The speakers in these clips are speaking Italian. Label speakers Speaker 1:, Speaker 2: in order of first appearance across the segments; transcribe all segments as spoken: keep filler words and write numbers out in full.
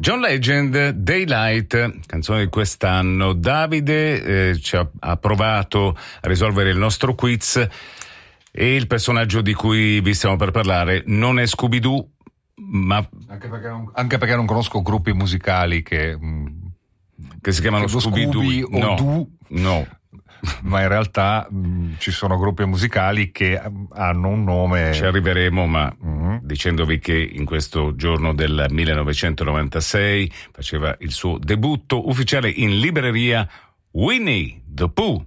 Speaker 1: John Legend, Daylight, canzone di quest'anno. Davide eh, ci ha, ha provato a risolvere il nostro quiz e il personaggio di cui vi stiamo per parlare non è Scooby-Doo, ma
Speaker 2: anche perché non, anche perché non conosco gruppi musicali che,
Speaker 1: che si chiamano
Speaker 2: che
Speaker 1: Scooby-Doo
Speaker 2: Scooby o
Speaker 1: no,
Speaker 2: Doo.
Speaker 1: no.
Speaker 2: Ma in realtà mh, ci sono gruppi musicali che hanno un nome.
Speaker 1: Ci arriveremo, ma
Speaker 2: mm-hmm.
Speaker 1: dicendovi che in questo giorno del millenovecentonovantasei faceva il suo debutto ufficiale in libreria Winnie the Pooh.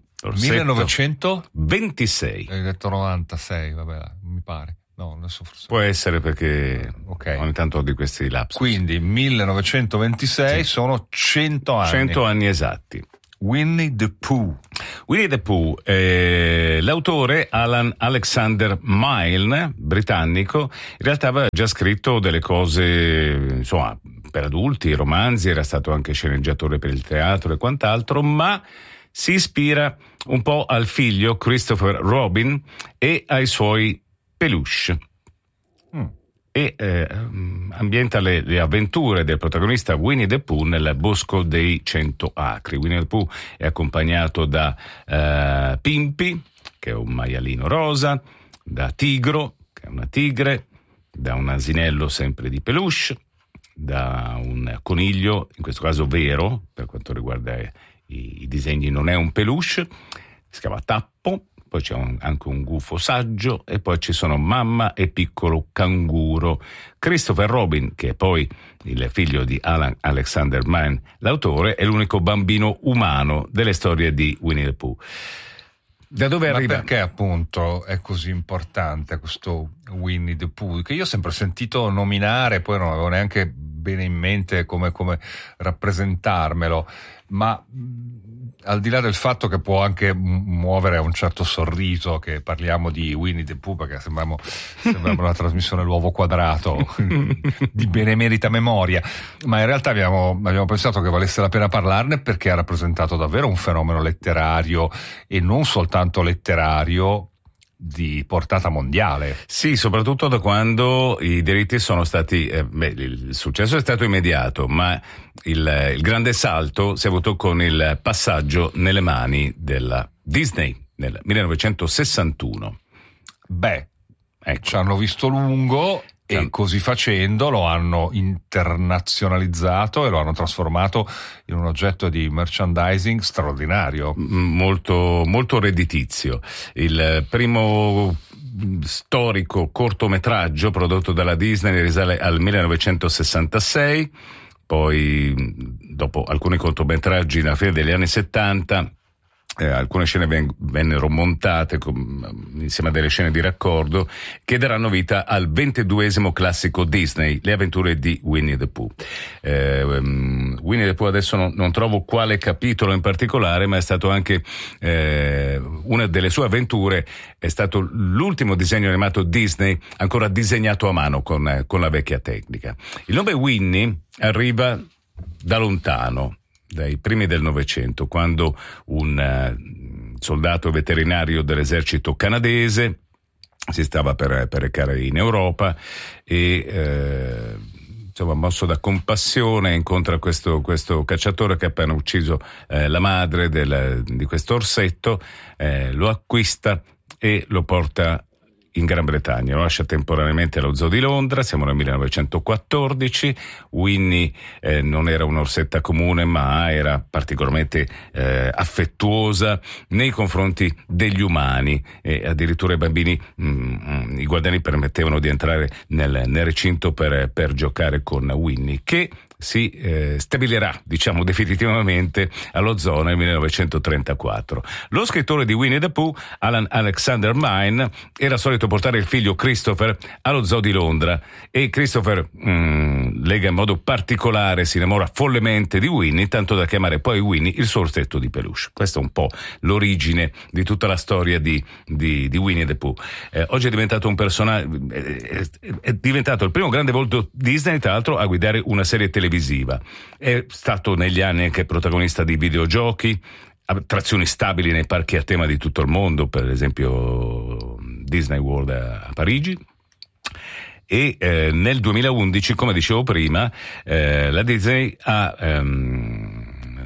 Speaker 2: millenovecentoventisei. Hai detto novantasei, vabbè, mi pare. No, adesso forse.
Speaker 1: Può essere perché
Speaker 2: okay.
Speaker 1: ogni tanto ho di questi lapsus.
Speaker 2: Quindi millenovecentoventisei sì. Sono cento anni.
Speaker 1: cento anni esatti.
Speaker 2: Winnie the Pooh.
Speaker 1: Winnie the Pooh, eh, l'autore Alan Alexander Milne, britannico, in realtà aveva già scritto delle cose, insomma, per adulti, romanzi, era stato anche sceneggiatore per il teatro e quant'altro, ma si ispira un po' al figlio Christopher Robin e ai suoi peluche. Mm. E eh, ambienta le, le avventure del protagonista Winnie the Pooh nel bosco dei cento acri. Winnie the Pooh è accompagnato da eh, Pimpi, che è un maialino rosa, da Tigro, che è una tigre, da un asinello sempre di peluche, da un coniglio, in questo caso vero, per quanto riguarda i, i disegni non è un peluche, si chiama Tappo. Poi c'è un, anche un gufo saggio e poi ci sono Mamma e Piccolo Canguro. Christopher Robin, che è poi il figlio di Alan Alexander Milne, l'autore, è l'unico bambino umano delle storie di Winnie the Pooh. Da dove
Speaker 2: Ma
Speaker 1: arriva?
Speaker 2: Perché appunto è così importante questo Winnie the Pooh? Che io ho sempre sentito nominare, poi non avevo neanche bene in mente come, come rappresentarmelo, ma al di là del fatto che può anche muovere un certo sorriso che parliamo di Winnie the Pooh, perché sembriamo, sembriamo una trasmissione L'Uovo Quadrato di benemerita memoria, ma in realtà abbiamo, abbiamo pensato che valesse la pena parlarne perché ha rappresentato davvero un fenomeno letterario e non soltanto letterario di portata mondiale.
Speaker 1: Sì, soprattutto da quando i diritti sono stati eh, beh, il successo è stato immediato, ma il, il grande salto si è avuto con il passaggio nelle mani della Disney nel millenovecentosessantuno.
Speaker 2: Beh,
Speaker 1: ecco.
Speaker 2: Ci hanno visto lungo e così facendo lo hanno internazionalizzato e lo hanno trasformato in un oggetto di merchandising straordinario.
Speaker 1: Molto, molto redditizio. Il primo storico cortometraggio prodotto dalla Disney risale al millenovecentosessantasei, poi dopo alcuni cortometraggi nella fine degli anni settanta, Eh, alcune scene ven- vennero montate com- insieme a delle scene di raccordo che daranno vita al ventiduesimo classico Disney, Le avventure di Winnie the Pooh. Eh, um, Winnie the Pooh adesso non, non trovo quale capitolo in particolare, ma è stato anche eh, una delle sue avventure, è stato l'ultimo disegno animato Disney ancora disegnato a mano con, con la vecchia tecnica. Il nome Winnie arriva da lontano, dai primi del Novecento, quando un uh, soldato veterinario dell'esercito canadese si stava per, per recare in Europa e eh, insomma, mosso da compassione, incontra questo, questo cacciatore che ha appena ucciso eh, la madre del, di questo orsetto, eh, lo acquista e lo porta in Gran Bretagna, lo lascia temporaneamente allo Zoo di Londra. Siamo nel millenovecentoquattordici. Winnie eh, non era un'orsetta comune, ma era particolarmente eh, affettuosa nei confronti degli umani e addirittura i bambini, mh, i guardiani permettevano di entrare nel, nel recinto per, per giocare con Winnie, che si eh, stabilirà, diciamo, definitivamente allo zoo nel millenovecentotrentaquattro. Lo scrittore di Winnie the Pooh, Alan Alexander Milne, era solito portare il figlio Christopher allo zoo di Londra e Christopher mh, lega in modo particolare, si innamora follemente di Winnie, tanto da chiamare poi Winnie il suo orsetto di peluche. Questa è un po' l'origine di tutta la storia di, di, di Winnie the Pooh. Eh, oggi è diventato un personaggio, è, è diventato il primo grande volto Disney, tra l'altro, a guidare una serie televisiva. È stato negli anni anche protagonista di videogiochi, attrazioni stabili nei parchi a tema di tutto il mondo, per esempio Disney World a Parigi, e eh, nel duemilaundici, come dicevo prima, eh, la Disney ha ehm,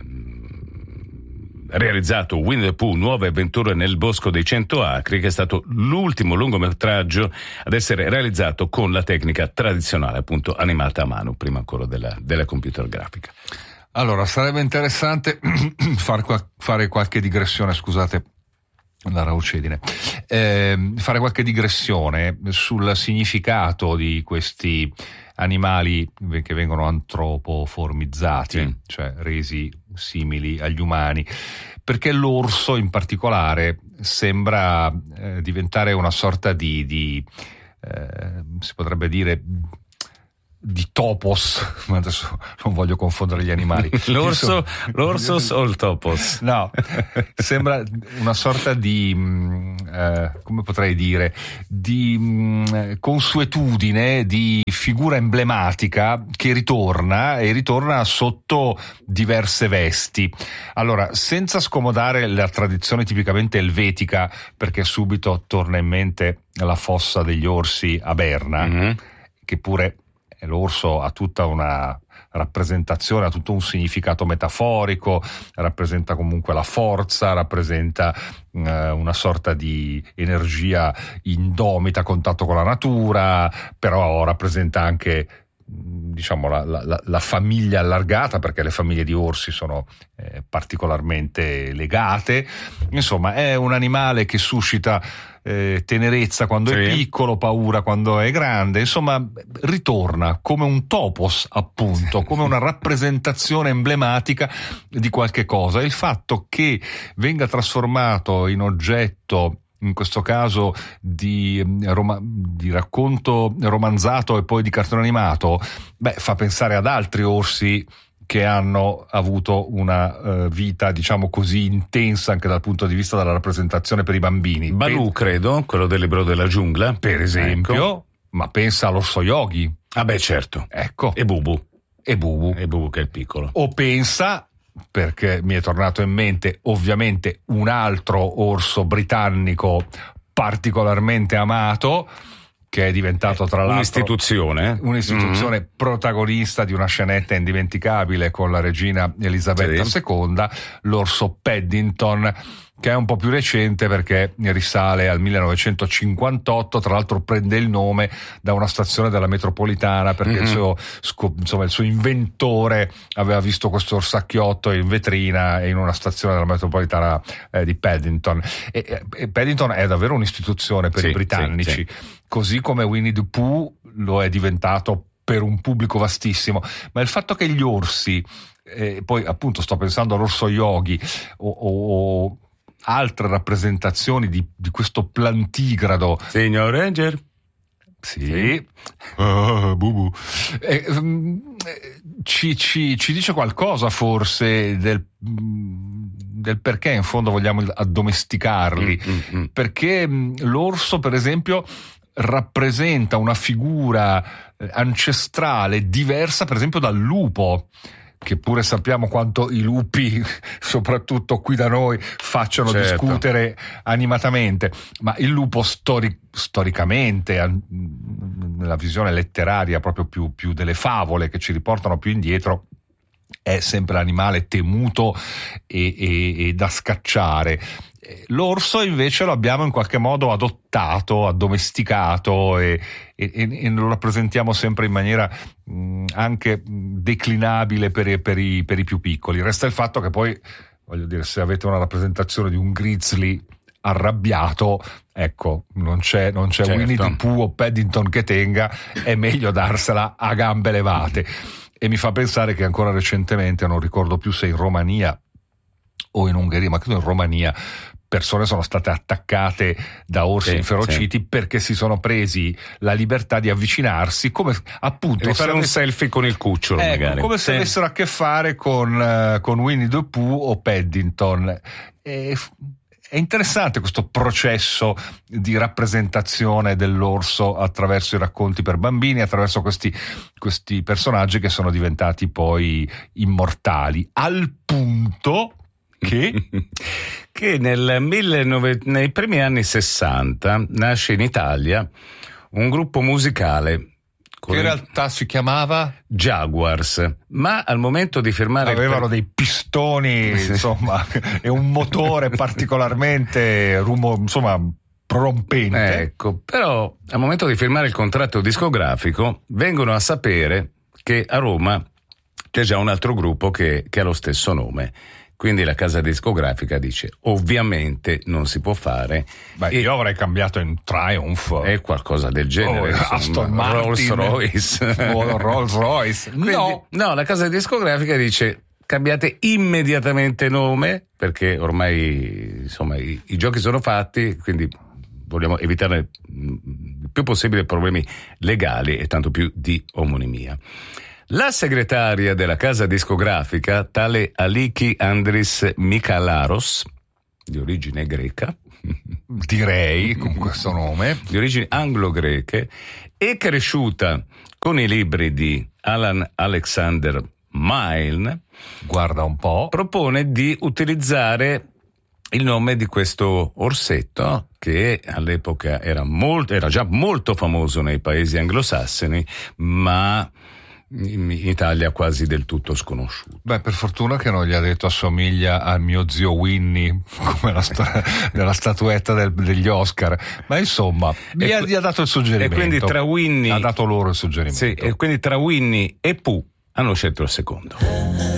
Speaker 1: realizzato Winnie the Pooh, Nuove avventure nel bosco dei cento acri, che è stato l'ultimo lungometraggio ad essere realizzato con la tecnica tradizionale, appunto animata a mano, prima ancora della, della computer grafica.
Speaker 2: Allora, sarebbe interessante far qua, fare qualche digressione, scusate la raucedine, eh, fare qualche digressione sul significato di questi animali che vengono antropoformizzati, sì. cioè resi simili agli umani, perché l'orso in particolare sembra eh, diventare una sorta di, di eh, si potrebbe dire di topos, ma adesso non voglio confondere gli animali.
Speaker 1: L'orso, l'orsos o il topos?
Speaker 2: No, sembra una sorta di, eh, come potrei dire, di mh, consuetudine, di figura emblematica che ritorna e ritorna sotto diverse vesti. Allora, senza scomodare la tradizione tipicamente elvetica, perché subito torna in mente la fossa degli orsi a Berna, mm-hmm. che pure l'orso ha tutta una rappresentazione, ha tutto un significato metaforico, rappresenta comunque la forza, rappresenta eh, una sorta di energia indomita a contatto con la natura, però rappresenta anche diciamo la, la, la famiglia allargata, perché le famiglie di orsi sono eh, particolarmente legate. Insomma, è un animale che suscita eh, tenerezza quando sì. è piccolo, paura quando è grande, insomma ritorna come un topos, appunto, come una rappresentazione emblematica di qualche cosa. Il fatto che venga trasformato in oggetto, in questo caso di, rom- di racconto romanzato e poi di cartone animato, beh, fa pensare ad altri orsi che hanno avuto una uh, vita, diciamo così, intensa anche dal punto di vista della rappresentazione per i bambini.
Speaker 1: Balù, Pen- credo, quello del libro della giungla,
Speaker 2: per esempio, ecco. Ma pensa all'orso Yogi.
Speaker 1: Ah beh, certo.
Speaker 2: Ecco.
Speaker 1: E Bubu.
Speaker 2: E Bubu.
Speaker 1: E Bubu che è il piccolo.
Speaker 2: O pensa, perché mi è tornato in mente ovviamente un altro orso britannico particolarmente amato, che è diventato tra l'altro
Speaker 1: un'istituzione,
Speaker 2: un'istituzione
Speaker 1: mm-hmm.
Speaker 2: protagonista di una scenetta indimenticabile con la regina Elisabetta
Speaker 1: sì.
Speaker 2: seconda, l'orso Paddington, che è un po' più recente perché risale al millenovecentocinquantotto, tra l'altro prende il nome da una stazione della metropolitana, perché mm-hmm. il suo insomma il suo inventore aveva visto questo orsacchiotto in vetrina in una stazione della metropolitana eh, di Paddington, e, e Paddington è davvero un'istituzione per sì, i britannici, sì, sì. Così come Winnie the Pooh lo è diventato per un pubblico vastissimo. Ma il fatto che gli orsi, eh, poi appunto sto pensando all'orso Yogi o, o, o altre rappresentazioni di, di questo plantigrado.
Speaker 1: Signor Ranger?
Speaker 2: Sì. sì. Uh, bubu. Eh, ci, ci, ci dice qualcosa forse del, del perché in fondo vogliamo addomesticarli. Mm, mm, mm. Perché l'orso, per esempio, rappresenta una figura ancestrale diversa, per esempio, dal lupo, che pure sappiamo quanto i lupi, soprattutto qui da noi, facciano certo. discutere animatamente, ma il lupo stori- storicamente, nella visione letteraria proprio più, più delle favole che ci riportano più indietro, è sempre l'animale temuto e, e, e da scacciare. L'orso invece lo abbiamo in qualche modo adottato, addomesticato e, e, e lo rappresentiamo sempre in maniera mh, anche declinabile per, i, per, i, per i più piccoli. Resta il fatto che poi, voglio dire, se avete una rappresentazione di un grizzly arrabbiato, ecco, non c'è, non c'è certo. Winnie the Pooh o Paddington che tenga, è meglio darsela a gambe levate. E mi fa pensare che ancora recentemente, non ricordo più se in Romania o in Ungheria, ma credo in Romania, persone sono state attaccate da orsi sì, inferociti sì. perché si sono presi la libertà di avvicinarsi, come appunto
Speaker 1: di fare un avesse... selfie con il cucciolo,
Speaker 2: ecco,
Speaker 1: magari
Speaker 2: come
Speaker 1: sì.
Speaker 2: se avessero a che fare con, uh, con Winnie the Pooh o Paddington. E è interessante questo processo di rappresentazione dell'orso attraverso i racconti per bambini, attraverso questi, questi personaggi che sono diventati poi immortali, al punto che
Speaker 1: che nel millenovecento, nei primi anni sessanta nasce in Italia un gruppo musicale
Speaker 2: che in realtà si chiamava
Speaker 1: Jaguars, ma al momento di firmare
Speaker 2: avevano
Speaker 1: il...
Speaker 2: dei pistoni, insomma, e un motore particolarmente rumo, insomma, prorompente.
Speaker 1: Ecco, però al momento di firmare il contratto discografico vengono a sapere che a Roma c'è già un altro gruppo che, che ha lo stesso nome. Quindi la casa discografica dice ovviamente non si può fare.
Speaker 2: Beh, io avrei cambiato in Triumph.
Speaker 1: È qualcosa del genere.
Speaker 2: Oh, Aston Martin.
Speaker 1: Rolls Royce.
Speaker 2: Oh, Rolls Royce.
Speaker 1: Quindi,
Speaker 2: no.
Speaker 1: no, la casa discografica dice cambiate immediatamente nome, perché ormai insomma i, i giochi sono fatti, quindi vogliamo evitare il più possibile problemi legali e tanto più di omonimia. La segretaria della casa discografica, tale Aliki Andris Michalaros, di origine greca,
Speaker 2: direi con questo nome,
Speaker 1: di origini anglo-greche, è cresciuta con i libri di Alan Alexander Milne,
Speaker 2: guarda un po',
Speaker 1: propone di utilizzare il nome di questo orsetto che all'epoca era, molto, era già molto famoso nei paesi anglosassoni, ma in Italia quasi del tutto sconosciuto.
Speaker 2: Beh, per fortuna che non gli ha detto assomiglia al mio zio Winnie, come la storia della statuetta del, degli Oscar, ma insomma gli ha, gli ha dato il suggerimento.
Speaker 1: E quindi tra Winnie
Speaker 2: ha dato loro il suggerimento.
Speaker 1: Sì, e quindi tra Winnie e Pooh hanno scelto il secondo.